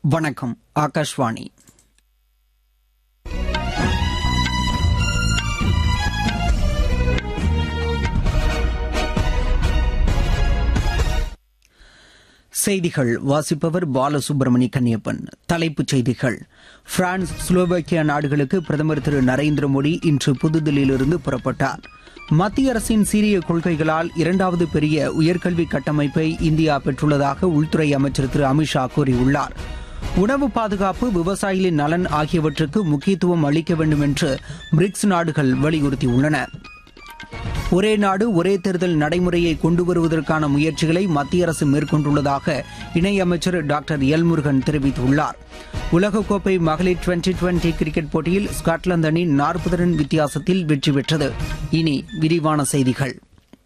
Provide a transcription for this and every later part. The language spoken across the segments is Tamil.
வணக்கம். ஆகாஷ்வாணி. செய்திகள் வாசிப்பவர் பாலசுப்ரமணி கன்னியப்பன். தலைப்புச் செய்திகள். பிரான்ஸ், ஸ்லோவேக்கியா நாடுகளுக்கு பிரதமர் திரு நரேந்திர மோடி இன்று புதுதில்லியிலிருந்து புறப்பட்டார். மத்திய அரசின் சீரிய கொள்கைகளால் இரண்டாவது பெரிய உயர்கல்வி கட்டமைப்பை இந்தியா பெற்றுள்ளதாக உள்துறை அமைச்சர் திரு அமித்ஷா கூறியுள்ளார். உணவு பாதுகாப்பு, விவசாயிகளின் நலன் ஆகியவற்றுக்கு முக்கியத்துவம் அளிக்க வேண்டும் என்று பிரிக்ஸ் நாடுகள் வலியுறுத்தியுள்ளன. ஒரே நாடு ஒரே தேர்தல் நடைமுறையை கொண்டு வருவதற்கான முயற்சிகளை மத்திய அரசு மேற்கொண்டுள்ளதாக இணையமைச்சர் டாக்டர் எல் முருகன் தெரிவித்துள்ளார். உலகக்கோப்பை மகளிர் டுவெண்டி கிரிக்கெட் போட்டியில் ஸ்காட்லாந்து அணி 40 ரன் வித்தியாசத்தில் வெற்றி பெற்றது. இனி விரிவான செய்திகள்.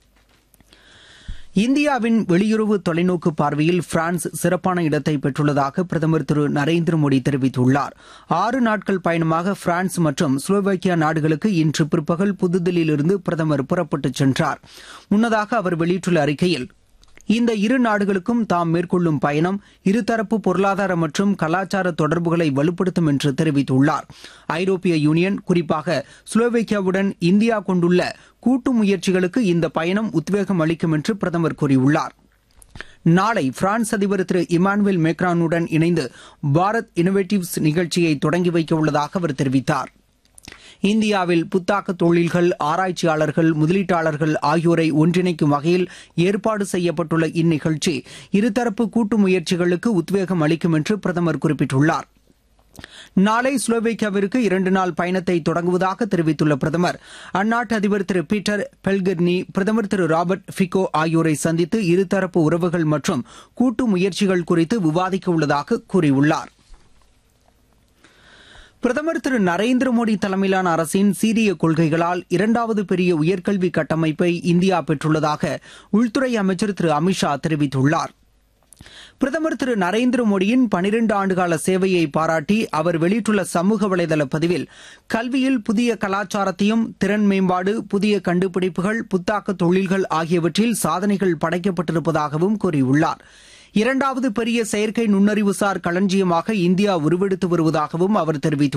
இந்தியாவின் வெளியுறவு தொலைநோக்கு பார்வையில் பிரான்ஸ் சிறப்பான இடத்தை பெற்றுள்ளதாக பிரதமர் திரு நரேந்திர மோடி தெரிவித்துள்ளார். 6 நாட்கள் பயணமாக பிரான்ஸ் மற்றும் ஸ்லோவேக்கியா நாடுகளுக்கு இன்று பிற்பகல் புதுதில்லியிலிருந்து பிரதமர் புறப்பட்டுச் சென்றார். முன்னதாக அவர் வெளியிட்டுள்ள அறிக்கையில், இந்த இரு நாடுகளுக்கும் தாம் மேற்கொள்ளும் பயணம் இருதரப்பு பொருளாதார மற்றும் கலாச்சார தொடர்புகளை வலுப்படுத்தும் என்று தெரிவித்துள்ளார். ஐரோப்பிய யூனியன், குறிப்பாக ஸ்லோவேக்கியாவுடன் இந்தியா கொண்டுள்ள கூட்டு முயற்சிகளுக்கு இந்த பயணம் உத்வேகம் அளிக்கும் என்று பிரதமர் கூறியுள்ளார். நாளை பிரான்ஸ் அதிபர் திரு இமானுவேல் மேக்ரானுடன் இணைந்து பாரத் இன்னோவேட்டிவ்ஸ் நிகழ்ச்சியை தொடங்கி வைக்க உள்ளதாக அவர் தெரிவித்தார். இந்தியாவில் புத்தாக்க தொழில்கள், ஆராய்ச்சியாளர்கள், முதலீட்டாளர்கள் ஆகியோரை ஒன்றிணைக்கும் வகையில் ஏற்பாடு செய்யப்பட்டுள்ள இந்நிகழ்ச்சி இருதரப்பு கூட்டு முயற்சிகளுக்கு உத்வேகம் அளிக்கும் என்று பிரதமர் குறிப்பிட்டுள்ளார். நாளை ஸ்லோவேக்கியாவிற்கு 2 நாள் பயணத்தை தொடங்குவதாக தெரிவித்துள்ள பிரதமர், அந்நாட்டு அதிபர் திரு பீட்டர் பெல்கர்னி, பிரதமர் திரு ராபர்ட் ஃபிகோ ஆகியோரை சந்தித்து இருதரப்பு உறவுகள் மற்றும் கூட்டு முயற்சிகள் குறித்து விவாதிக்க உள்ளதாக கூறியுள்ளார். பிரதமர் திரு நரேந்திர மோடி தலைமையிலான அரசின் சீரிய கொள்கைகளால் இரண்டாவது பெரிய உயர்கல்வி கட்டமைப்பை இந்தியா பெற்றுள்ளதாக உள்துறை அமைச்சர் திரு அமித்ஷா தெரிவித்துள்ளார். பிரதமர் திரு நரேந்திர மோடியின் 12 ஆண்டுகால சேவையை பாராட்டி அவர் வெளியிட்டுள்ள சமூக வலைதள பதிவில், கல்வியில் புதிய கலாச்சாரத்தையும், திறன் மேம்பாடு, புதிய கண்டுபிடிப்புகள், புத்தாக்க தொழில்கள் ஆகியவற்றில் சாதனைகள் படைக்கப்பட்டிருப்பதாகவும் கூறியுள்ளார். இரண்டாவது பெரிய செயற்கை நுண்ணறிவுசார் களஞ்சியமாக இந்தியா உருவெடுத்து வருவதாகவும் அவர் தெரிவித்துள்ளார்.